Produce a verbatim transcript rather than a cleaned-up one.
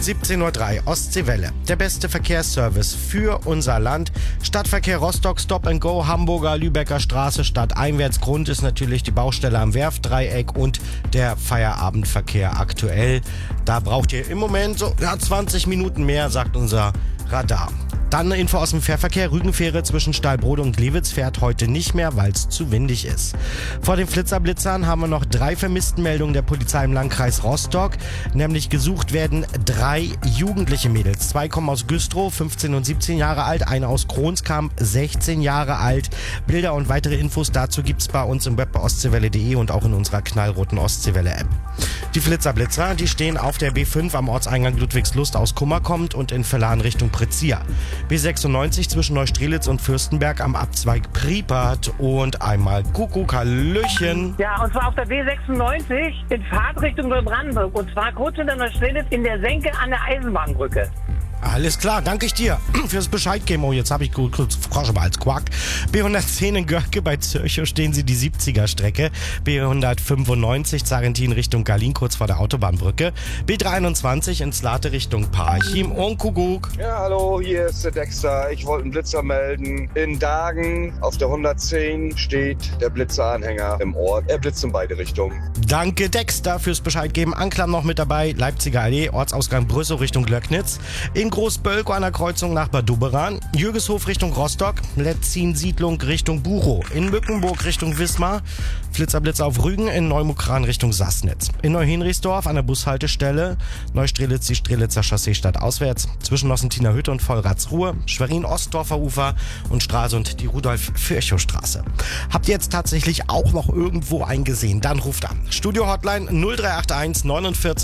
siebzehn Uhr drei, Ostseewelle. Der beste Verkehrsservice für unser Land. Stadtverkehr Rostock, Stop and Go, Hamburger, Lübecker Straße, stadteinwärts. Grund ist natürlich die Baustelle am Werftdreieck und der Feierabendverkehr aktuell. Da braucht ihr im Moment so ja, zwanzig Minuten mehr, sagt unser Radar. Dann eine Info aus dem Fährverkehr. Rügenfähre zwischen Stahlbrode und Glewitz fährt heute nicht mehr, weil es zu windig ist. Vor den Flitzerblitzern haben wir noch drei Vermisstenmeldungen der Polizei im Landkreis Rostock. Nämlich gesucht werden drei jugendliche Mädels. Zwei kommen aus Güstrow, fünfzehn und siebzehn Jahre alt. Eine aus Kronskamp, sechzehn Jahre alt. Bilder und weitere Infos dazu gibt's bei uns im Web bei ostseewelle punkt de und auch in unserer knallroten Ostseewelle-App. Die Flitzerblitzer, die stehen auf der B fünf am Ortseingang Ludwigslust aus Kummerkommt und in Verlan Richtung Pritzia. B sechsundneunzig zwischen Neustrelitz und Fürstenberg am Abzweig Priepert und einmal Kuckuck, Hallöchen. Ja, und zwar auf der B sechsundneunzig in Fahrtrichtung Neubrandenburg und zwar kurz hinter Neustrelitz in der Senke an der Eisenbahnbrücke. Alles klar, danke ich dir fürs Bescheid geben. Oh, jetzt habe ich kurz Frosch als Quack. B hundertzehn in Görke bei Zürchow stehen sie die siebziger Strecke. B hundertfünfundneunzig Zarentin Richtung Galin kurz vor der Autobahnbrücke. B dreiundzwanzig in Slate Richtung Parchim und Kuckuck. Ja, hallo, hier ist der Dexter. Ich wollte einen Blitzer melden. In Dagen auf der hundertzehn steht der Blitzeranhänger im Ort. Er blitzt in beide Richtungen. Danke Dexter fürs Bescheid geben. Anklam noch mit dabei. Leipziger Allee, Ortsausgang Brüssow Richtung Glöcknitz. In Großbölkow an der Kreuzung nach Bad Doberan. Jürgeshof Richtung Rostock. Letzin-Siedlung Richtung Buchow. In Mückenburg Richtung Wismar. Flitzerblitz auf Rügen. In Neumukran Richtung Sassnitz. In Neuhenrichsdorf an der Bushaltestelle. Neustrelitz, die Strelitzer Chaussee stadtauswärts. Zwischen Nossentiner Hütte und Vollratsruhe. Schwerin Ostdorfer Ufer und Straße und die Rudolf-Virchow-Straße. Habt ihr jetzt tatsächlich auch noch irgendwo eingesehen? Dann ruft an. Studio Hotline null drei acht eins neunundvierzig